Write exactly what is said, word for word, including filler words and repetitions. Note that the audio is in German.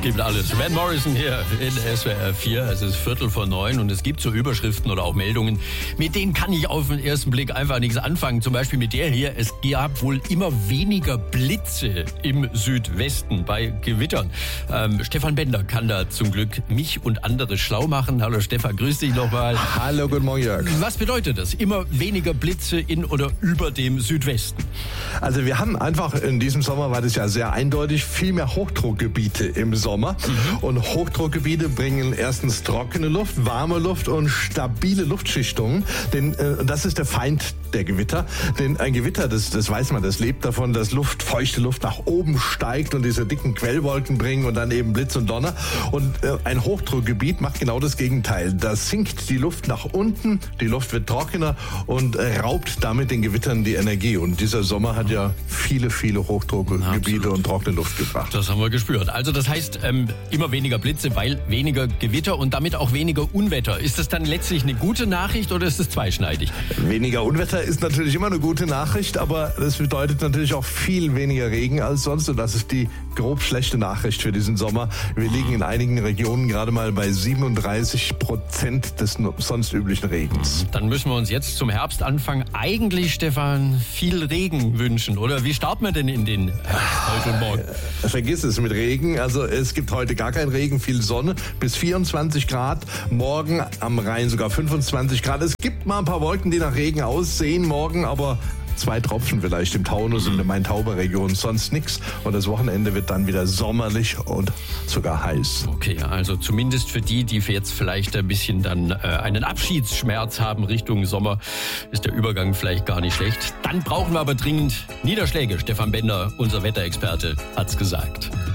Gibt alles. Van Morrison hier in S W R vier. Es ist Viertel vor neun und es gibt so Überschriften oder auch Meldungen, mit denen kann ich auf den ersten Blick einfach nichts anfangen. Zum Beispiel mit der hier. Es gab wohl immer weniger Blitze im Südwesten bei Gewittern. Ähm, Stefan Bender kann da zum Glück mich und andere schlau machen. Hallo Stefan, grüß dich nochmal. Hallo, guten Morgen Jörg. Was bedeutet das? Immer weniger Blitze in oder über dem Südwesten? Also wir haben einfach in diesem Sommer, war das ja sehr eindeutig, viel mehr Hochdruckgebiete im Sommer. Mhm. Und Hochdruckgebiete bringen erstens trockene Luft, warme Luft und stabile Luftschichtungen. Denn äh, das ist der Feind der Gewitter. Denn ein Gewitter, das, das weiß man, das lebt davon, dass Luft, feuchte Luft nach oben steigt und diese dicken Quellwolken bringen und dann eben Blitz und Donner. Und äh, ein Hochdruckgebiet macht genau das Gegenteil. Da sinkt die Luft nach unten, die Luft wird trockener und äh, raubt damit den Gewittern die Energie. Und dieser Sommer hat ja viele, viele Hochdruckgebiete Absolut. und trockene Luft gebracht. Das haben wir gespürt. Also das heißt, ähm, immer weniger Blitze, weil weniger Gewitter und damit auch weniger Unwetter. Ist das dann letztlich eine gute Nachricht oder ist es zweischneidig? Weniger Unwetter ist natürlich immer eine gute Nachricht, aber das bedeutet natürlich auch viel weniger Regen als sonst und das ist die grob schlechte Nachricht für diesen Sommer. Wir liegen in einigen Regionen gerade mal bei siebenunddreißig Prozent des sonst üblichen Regens. Dann müssen wir uns jetzt zum Herbstanfang eigentlich, Stefan, viel Regen wünschen, oder? Wie starten wir denn in den Herbst heute und morgen? Vergiss es mit Regen. Also es gibt heute gar keinen Regen, viel Sonne, bis vierundzwanzig Grad. Morgen am Rhein sogar fünfundzwanzig Grad. Es gibt mal ein paar Wolken, die nach Regen aussehen morgen, aber zwei Tropfen vielleicht im Taunus und in der Main-Tauber-Region, sonst nichts. Und das Wochenende wird dann wieder sommerlich und sogar heiß. Okay, also zumindest für die, die jetzt vielleicht ein bisschen dann äh, einen Abschiedsschmerz haben Richtung Sommer, ist der Übergang vielleicht gar nicht schlecht. Dann brauchen wir aber dringend Niederschläge. Stefan Bender, unser Wetterexperte, hat's gesagt.